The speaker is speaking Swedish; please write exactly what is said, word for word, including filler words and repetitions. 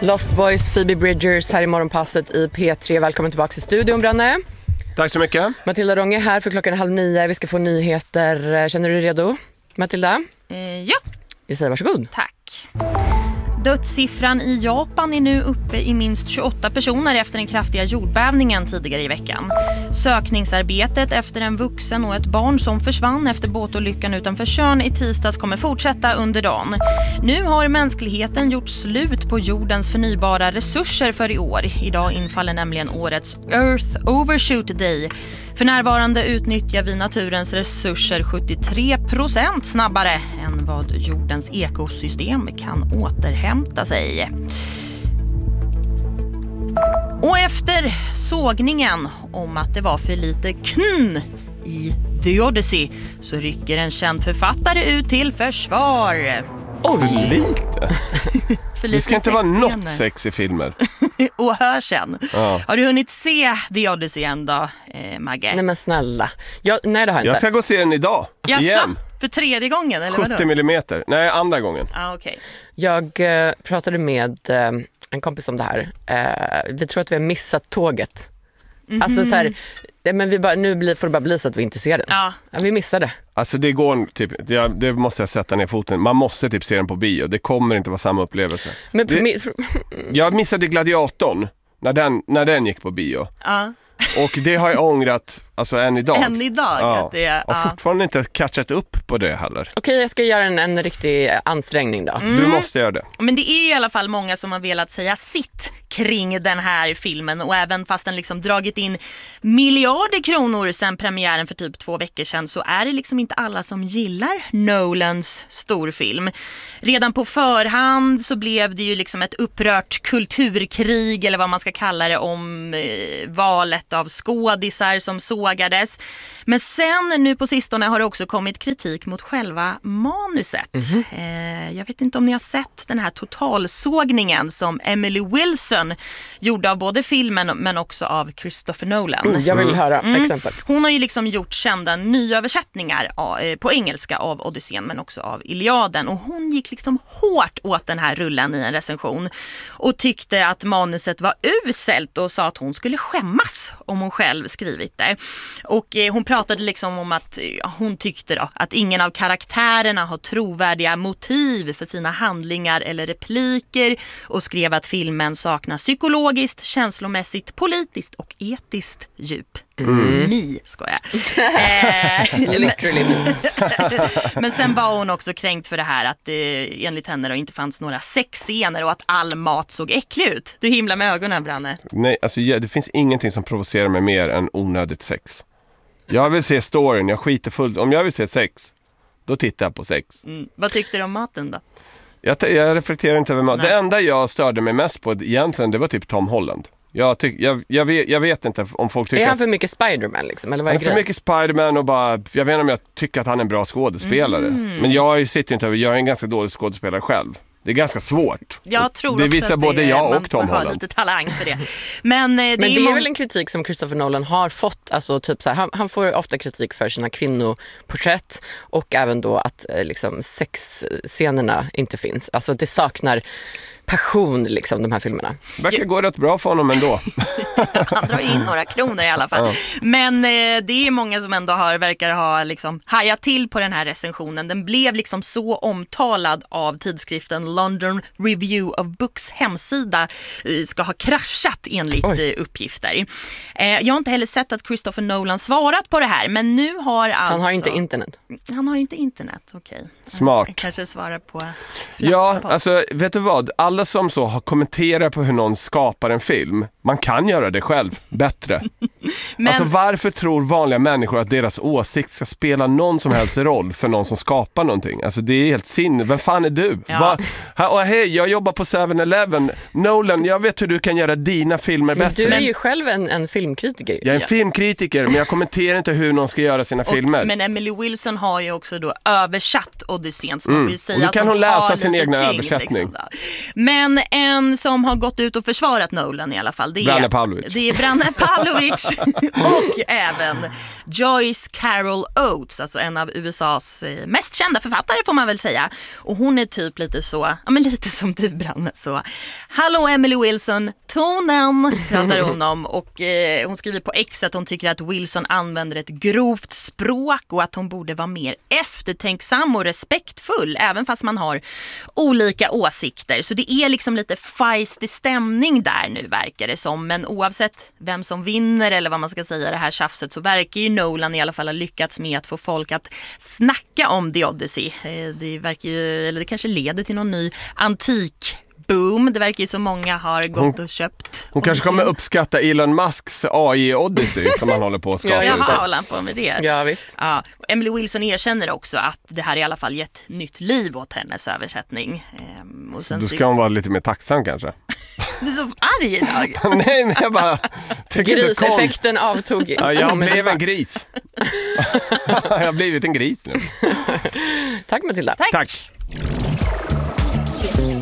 Lost Boys, Phoebe Bridgers här i morgonpasset i P tre. Välkommen tillbaka till studion, Branne. Tack så mycket. Matilda Ronge här för klockan halv nio. Vi ska få nyheter. Känner du dig redo, Matilda? Eh, ja. Vi säger varsågod. Tack. Dödssiffran i Japan är nu uppe i minst tjugoåtta personer efter den kraftiga jordbävningen tidigare i veckan. Sökningsarbetet efter en vuxen och ett barn som försvann efter båtolyckan utanför Tjörn i tisdags kommer fortsätta under dagen. Nu har mänskligheten gjort slut på jordens förnybara resurser för i år. Idag infaller nämligen årets Earth Overshoot Day. För närvarande utnyttjar vi naturens resurser sjuttiotre procent snabbare än vad jordens ekosystem kan återhämta sig. Och efter sågningen om att det var för lite knn i The Odyssey så rycker en känd författare ut till försvar. Oj, för lite. För lite det ska inte vara sexscener. något sex i filmer. Och hör sen. Ja. Har du hunnit se The Odyssey än då, eh, Magge? Nej men snälla. Jag, nej det har jag inte. Jag ska gå och se den idag. Jaså? Igen. För tredje gången, eller vadå? sjuttio millimeter. Nej, andra gången. Ah, okay. Jag eh, pratade med eh, en kompis om det här. Eh, vi tror att vi har missat tåget. Mm-hmm. Alltså så här, men vi bara, nu blir, får det bara bli så att vi inte ser den. Ja. Ja, vi missade. Alltså det går typ, det, det måste jag sätta ner foten. Man måste typ se den på bio. Det kommer inte vara samma upplevelse. Men det, mi- jag missade Gladiatorn när den, när den gick på bio. Ja. Och det har jag ångrat alltså än idag. Än idag. Ja. Att det, och ja. fortfarande inte catchat upp på det heller. Okej, jag ska göra en, en riktig ansträngning då. Mm. Du måste göra det. Men det är i alla fall många som har velat säga sitt kring den här filmen. Och även fast den liksom dragit in miljarder kronor sedan premiären för typ två veckor sedan så är det liksom inte alla som gillar Nolans storfilm. Redan på förhand så blev det ju liksom ett upprört kulturkrig eller vad man ska kalla det om eh, valet av skådisar som sågades. Men sen nu på sistone har det också kommit kritik mot själva manuset. Mm-hmm. Eh, jag vet inte om ni har sett den här totalsågningen som Emily Wilson gjorde av både filmen men också av Christopher Nolan. Mm, jag vill höra Mm. exempel. Hon har ju liksom gjort kända nyöversättningar eh, på engelska av Odysseen men också av Iliaden. Och hon gick liksom hårt åt den här rullen i en recension och tyckte att manuset var uselt och sa att hon skulle skämmas om hon själv skrivit det. Och eh, hon pratade liksom om att ja, hon tyckte då att ingen av karaktärerna har trovärdiga motiv för sina handlingar eller repliker och skrev att filmen saknar psykologiskt, känslomässigt, politiskt och etiskt djup. Mm. Mi, ska jag. eh, Men sen var hon också kränkt för det här att det enligt henne då inte fanns några sexscener och att all mat såg äcklig ut. Du himlar med ögonen, Branne. Nej, alltså det finns ingenting som provocerar mig mer än onödigt sex. Jag vill se storyn, jag skiter fullt. Om jag vill se sex, då tittar jag på sex. Mm. Vad tyckte du om maten då? Jag, jag reflekterar inte över mat. Det enda jag störde mig mest på egentligen, det var typ Tom Holland. Jag, tyck, jag, jag, vet, jag vet inte om folk tycker är han att, för mycket Spider-Man liksom? Eller vad är han är för mycket Spider-Man och bara, jag vet inte om jag tycker att han är en bra skådespelare. Mm. Men jag sitter inte över, jag är en ganska dålig skådespelare själv. Det är ganska svårt. Jag tror det också visar att både det, jag och man Tom får ha Holland. lite talang för det. Men, eh, det, Men är, det är mång- väl en kritik som Christopher Nolan har fått. Alltså, typ så här, han, han får ofta kritik för sina kvinnoporträtt och även då att eh, liksom, sexscenerna inte finns. Alltså det saknar passion liksom, de här filmerna. Det verkar gå rätt bra för honom ändå. Han drar in några kronor i alla fall. Ja. Men eh, det är många som ändå har, verkar ha liksom, hajat till på den här recensionen. Den blev liksom så omtalad av tidskriften London Review of Books hemsida eh, ska ha kraschat enligt eh, uppgifter. Eh, jag har inte heller sett att Christopher Nolan svarat på det här, men nu har alltså... Han har inte internet. Han har inte internet, okej. Okay. Smart. Han kanske svarar på... Ja, alltså vet du vad? Alla som så har kommenterat på hur någon skapar en film, man kan göra det själv bättre. Men... Alltså varför tror vanliga människor att deras åsikt ska spela någon som helst roll för någon som skapar någonting? Alltså det är helt sinne. Vem fan är du? Ja. Va? Ha, hej, jag jobbar på seven eleven. Nolan, jag vet hur du kan göra dina filmer men bättre. Du är ju själv en, en filmkritiker. Jag är en ja. filmkritiker, men jag kommenterar inte hur någon ska göra sina och, filmer. Men Emily Wilson har ju också då översatt Odysseen, så man får ju säga och då att kan hon, hon läsa sin egna tyngd, översättning. Liksom, men Men en som har gått ut och försvarat Nolan i alla fall, det är Branne Pavlovic. Det är Branne Pavlovic och även Joyce Carol Oates, alltså en av U S A:s mest kända författare får man väl säga. Och hon är typ lite så, ja men lite som du Branne, så hallå Emily Wilson, tonen pratar hon om, och eh, hon skriver på X att hon tycker att Wilson använder ett grovt språk och att hon borde vara mer eftertänksam och respektfull även fast man har olika åsikter. Så det är liksom lite feisty stämning där nu verkar det som, men oavsett vem som vinner eller vad man ska säga det här tjafset så verkar ju Nolan i alla fall ha lyckats med att få folk att snacka om The Odyssey. Det verkar ju, eller det kanske leder till någon ny antik boom. Det verkar ju som många har gått hon, och köpt. Hon kanske kommer uppskatta Elon Musks A I Odyssey som han håller på att skapa. Jaha, håller han på med det? Ja, visst. Ja, Emily Wilson erkänner också att det här i alla fall gett nytt liv åt hennes översättning. Ehm, och sen Då ska hon vara lite mer tacksam kanske. Du är så arg idag. nej, nej, jag bara... Griseffekten avtog. Ja, jag blev en gris. jag har blivit en gris nu. Tack Matilda. Tack. Tack.